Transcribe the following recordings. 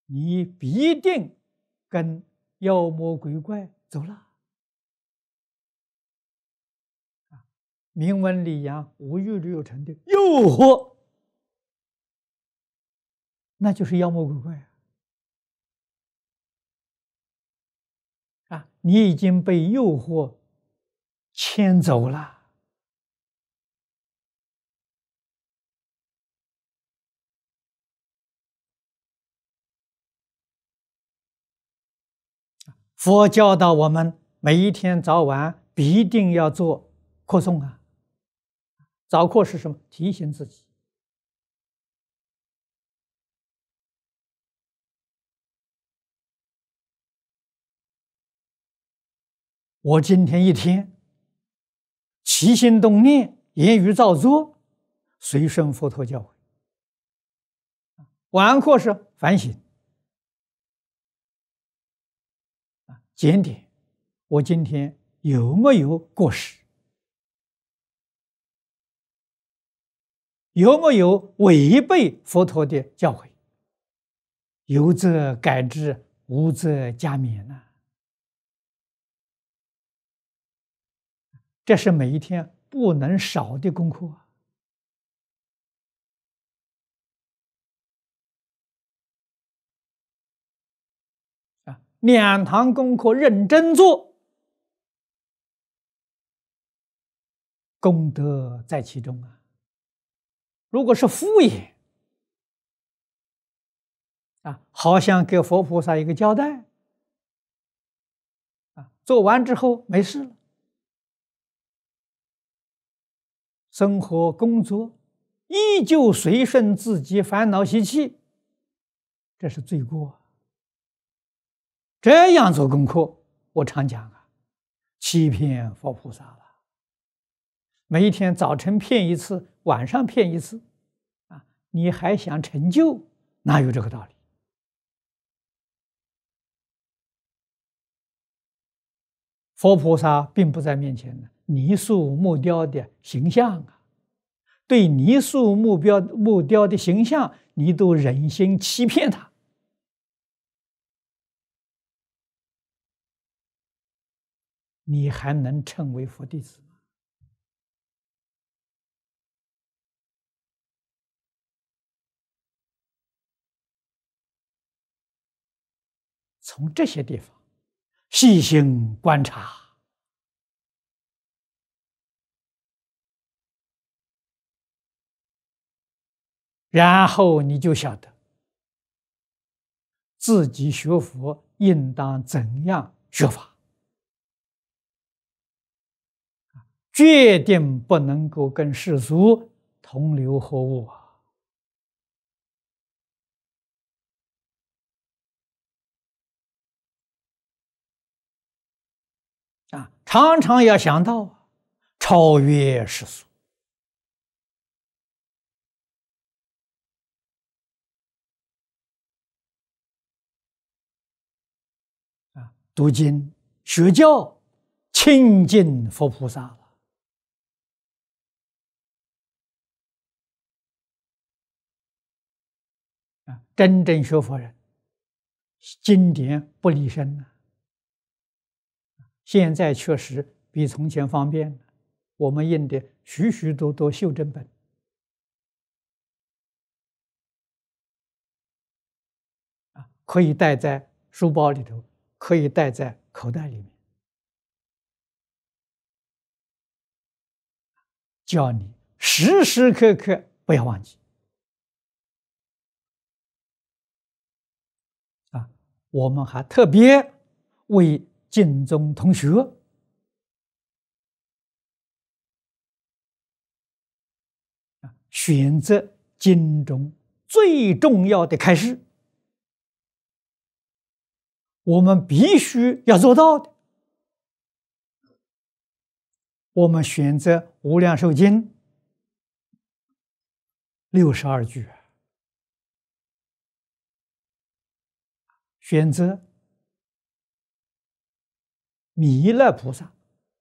你必定跟妖魔鬼怪走了。明文里阳无欲六尘的诱惑，那就是妖魔鬼怪你已经被诱惑牵走了。佛教导我们，每一天早晚必定要做课诵早课是什么？提醒自己。我今天一天起心动念、言语造作，随顺佛陀教诲。晚课是反省检点，我今天有没有过失？有没有违背佛陀的教诲？有则改之，无则加勉这是每一天不能少的功课两堂功课认真做，功德在其中如果是敷衍好像给佛菩萨一个交代做完之后没事了，生活工作依旧随顺自己烦恼习气，这是罪过这样做功课，我常讲欺骗佛菩萨了。每一天早晨骗一次，晚上骗一次你还想成就，哪有这个道理？佛菩萨并不在面前的泥塑木雕的形象对泥塑木雕的形象，你都忍心欺骗他，你还能称为佛弟子吗？从这些地方细心观察，然后你就晓得自己学佛应当怎样学法，决定不能够跟世俗同流合污常常要想到超越世俗读经学教，亲近佛菩萨了真正学佛人，经典不离身现在确实比从前方便了，我们印的许许多多袖珍本可以带在书包里头，可以带在口袋里面，叫你时时刻刻不要忘记我们还特别为净宗同学选择经中最重要的开示，我们必须要做到的。我们选择《无量寿经》62句，选择弥勒菩萨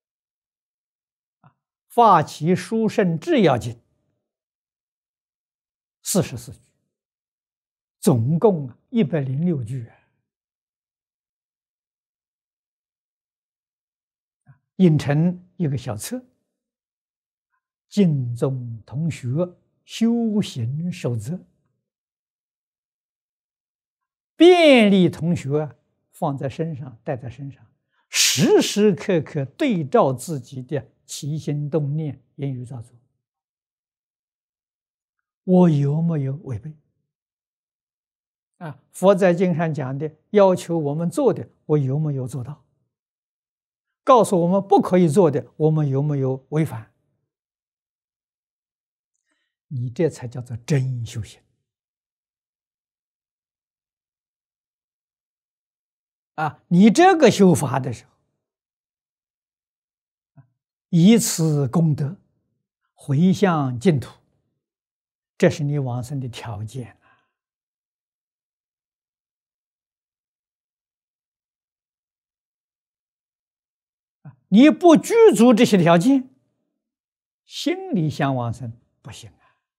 发起殊胜智要经44句， 总共106句，印成一个小册，敬宗同学修行守则，便利同学放在身上，带在身上，时时刻刻对照自己的起心动念、言语造作，我有没有违背？佛在经上讲的，要求我们做的，我有没有做到？告诉我们不可以做的，我们有没有违反？你这才叫做真修行你这个修法的时候，以此功德回向净土，这是你往生的条件你不具足这些条件，心里想往生不行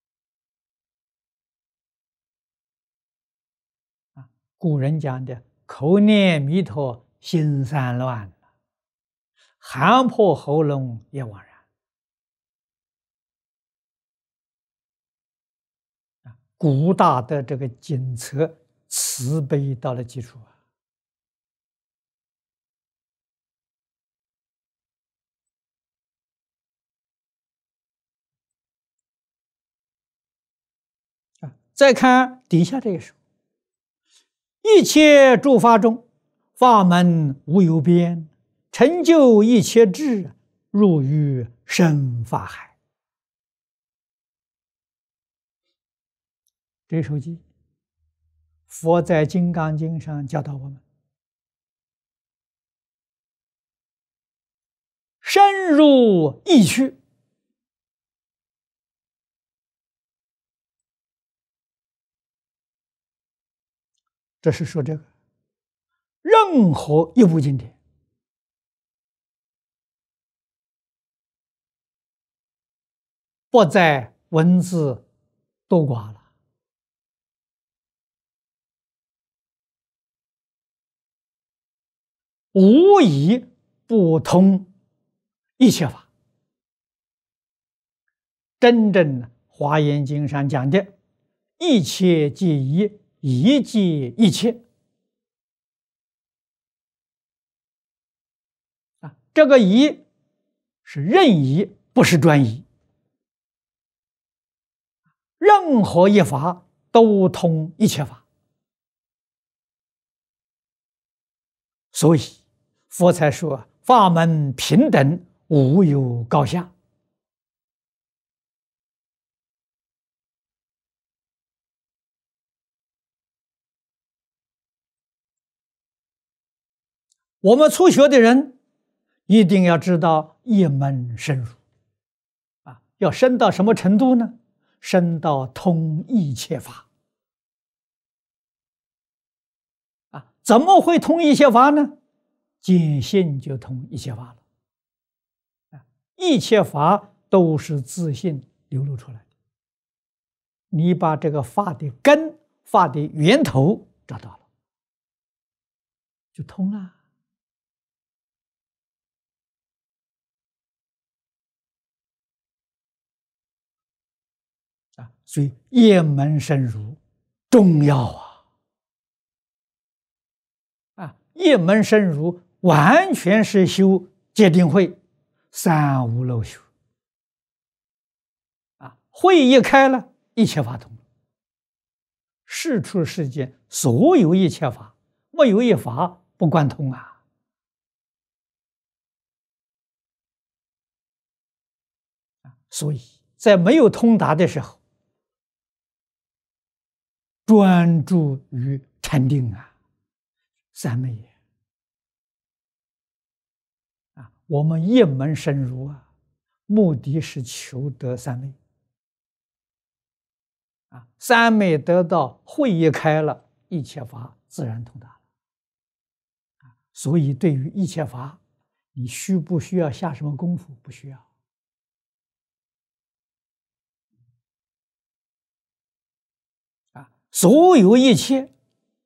古人讲的口念弥陀心散乱，喊破喉咙也枉然。古大的这个警策慈悲到了极处再看底下这一首，一切诸法中，法门无有边，成就一切智，入于深法海。这首偈，佛在《金刚经》上教导我们：深入意趣。这是说这个，任何一部经典，不在文字多寡了，无以不通一切法。真正《华严经》上讲的“一切皆一，一即一切”，这个“一”是任意，不是专一。任何一法都通一切法，所以佛才说法门平等，无有高下。我们初学的人一定要知道一门深入要深到什么程度呢？深到通一切法怎么会通一切法呢？见性就通一切法了一切法都是自性流露出来的。你把这个法的根、法的源头找到了，就通了所以一门深入重要一门深入完全是修戒定慧三无漏修慧一开了，一切法通了。世出世间所有一切法，没有一法不贯通所以在没有通达的时候，专注于禅定三昧我们一门深入目的是求得三昧三昧得到，慧一开了，一切法自然通达了所以对于一切法，你需不需要下什么功夫？不需要所有一切